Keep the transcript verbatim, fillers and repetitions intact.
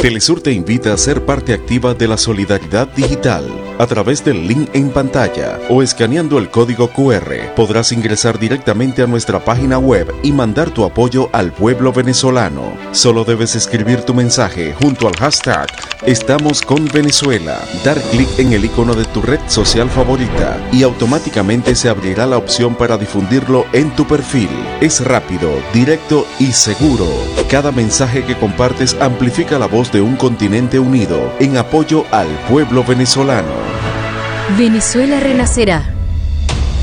Telesur te invita a ser parte activa de la solidaridad digital. A través del link en pantalla o escaneando el código cu erre podrás ingresar directamente a nuestra página web y mandar tu apoyo al pueblo venezolano. Solo debes escribir tu mensaje junto al hashtag Estamos con Venezuela, dar clic en el icono de tu red social favorita y automáticamente se abrirá la opción para difundirlo en tu perfil. Es rápido, directo y seguro. Cada mensaje que compartes amplifica la voz de un continente unido en apoyo al pueblo venezolano. Venezuela renacerá.